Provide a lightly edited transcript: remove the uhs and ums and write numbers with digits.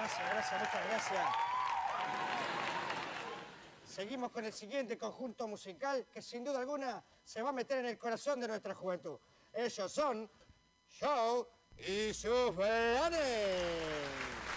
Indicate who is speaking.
Speaker 1: Gracias, muchas gracias. Seguimos con el siguiente conjunto musical que sin duda alguna se va a meter en el corazón de nuestra juventud. Ellos son Joe y sus Blanes.